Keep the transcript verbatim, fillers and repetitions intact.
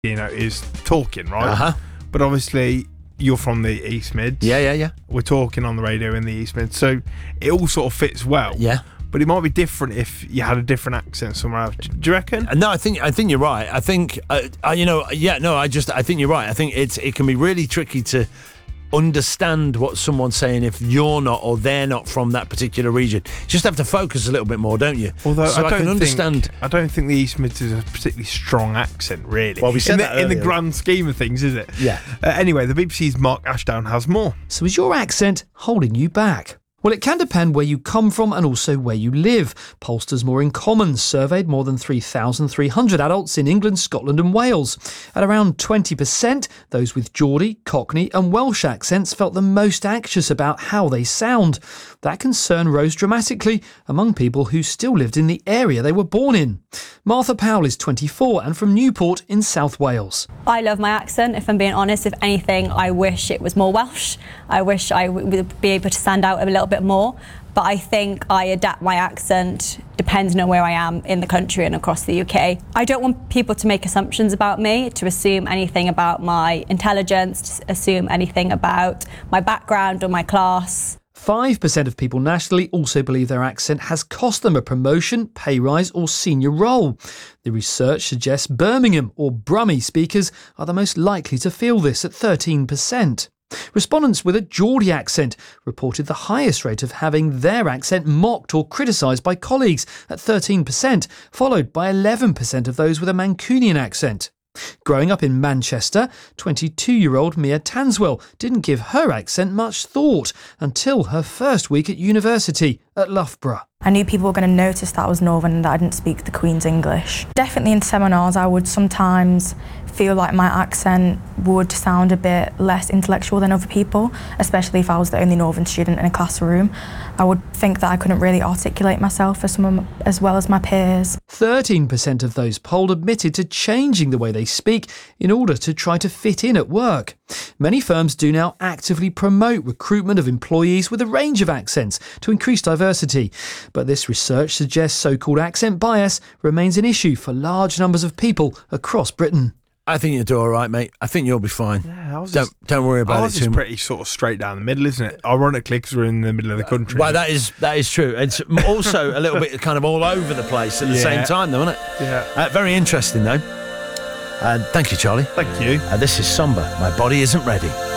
you know, is talking, right? Uh-huh. But obviously, you're from the East Mids. Yeah, yeah, yeah. We're talking on the radio in the East Mids, so it all sort of fits well. Yeah. But it might be different if you had a different accent somewhere else. Do you reckon? No, I think I think you're right. I think uh, uh, you know, yeah, no, I just I think you're right. I think it's it can be really tricky to understand what someone's saying if you're not or they're not from that particular region. You just have to focus a little bit more, don't you? Although so I, I, don't can understand. Think, I don't think the East Mids is a particularly strong accent, really. Well, we said in, that the, in the earlier. grand scheme of things, is it? Yeah. Uh, anyway, the B B C's Mark Ashdown has more. So is your accent holding you back? Well, it can depend where you come from and also where you live. Pollsters More in Common surveyed more than three thousand three hundred adults in England, Scotland and Wales. At around twenty percent, those with Geordie, Cockney and Welsh accents felt the most anxious about how they sound. That concern rose dramatically among people who still lived in the area they were born in. Martha Powell is twenty-four and from Newport in South Wales. I love my accent, if I'm being honest. If anything, I wish it was more Welsh. I wish I would be able to stand out a little bit more. But I think I adapt my accent depending on where I am in the country and across the U K. I don't want people to make assumptions about me, to assume anything about my intelligence, to assume anything about my background or my class. five percent of people nationally also believe their accent has cost them a promotion, pay rise or senior role. The research suggests Birmingham or Brummie speakers are the most likely to feel this at thirteen percent. Respondents with a Geordie accent reported the highest rate of having their accent mocked or criticised by colleagues at thirteen percent, followed by eleven percent of those with a Mancunian accent. Growing up in Manchester, twenty-two-year-old Mia Tanswell didn't give her accent much thought until her first week at university at Loughborough. I knew people were going to notice that I was Northern and that I didn't speak the Queen's English. Definitely in seminars I would sometimes feel like my accent would sound a bit less intellectual than other people, especially if I was the only Northern student in a classroom. I would think that I couldn't really articulate myself as, some, as well as my peers. thirteen percent of those polled admitted to changing the way they speak in order to try to fit in at work. Many firms do now actively promote recruitment of employees with a range of accents to increase diversity. But this research suggests so-called accent bias remains an issue for large numbers of people across Britain. I think you'll do all right, mate. I think you'll be fine. Yeah, ours don't is, don't worry about ours it too is much. pretty sort of straight down the middle, isn't it? Ironically, because we're in the middle of the country. Well, that is that is true. It's also a little bit kind of all over the place at the Yeah. same time, though, isn't it? Yeah. Uh, very interesting, though. Uh, thank you, Charlie. Thank you. Uh, this is Somber. My Body Isn't Ready.